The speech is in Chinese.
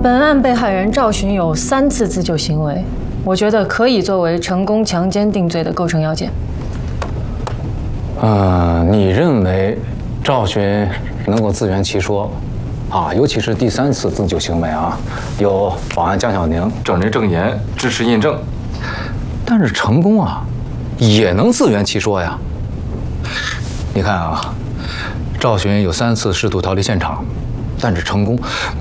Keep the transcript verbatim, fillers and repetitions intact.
本案被害人赵寻有三次自救行为，我觉得可以作为成功强奸定罪的构成要件。 呃，你认为赵寻能够自圆其说，啊，尤其是第三次自救行为啊，有保安江小宁证人证言支持印证，但是成功啊，也能自圆其说呀。你看啊，赵寻有三次试图逃离现场，但是成功